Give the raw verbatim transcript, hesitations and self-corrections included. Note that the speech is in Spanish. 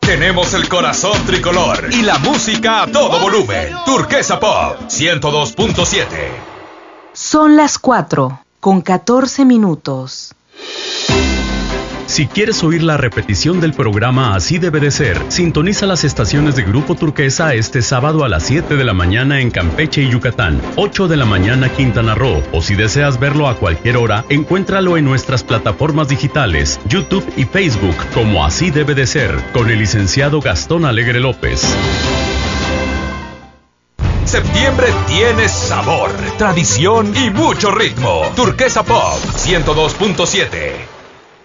Tenemos el corazón tricolor y la música a todo volumen. Turquesa Pop ciento dos punto siete. Son las cuatro, con catorce minutos. Si quieres oír la repetición del programa Así Debe de Ser, sintoniza las estaciones de Grupo Turquesa este sábado a las siete de la mañana en Campeche y Yucatán, ocho de la mañana Quintana Roo, o si deseas verlo a cualquier hora, encuéntralo en nuestras plataformas digitales, YouTube y Facebook, como Así Debe de Ser, con el licenciado Gastón Alegre López. Septiembre tiene sabor, tradición y mucho ritmo. Turquesa Pop ciento dos punto siete.